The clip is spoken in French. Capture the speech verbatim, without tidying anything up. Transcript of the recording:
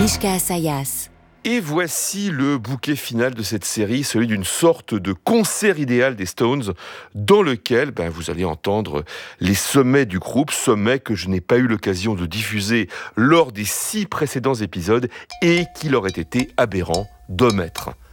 Agnieszka Assayas. Et voici le bouquet final de cette série, celui d'une sorte de concert idéal des Stones, dans lequel ben, vous allez entendre les sommets du groupe, sommets que je n'ai pas eu l'occasion de diffuser lors des six précédents épisodes et qu'il aurait été aberrant d'omettre.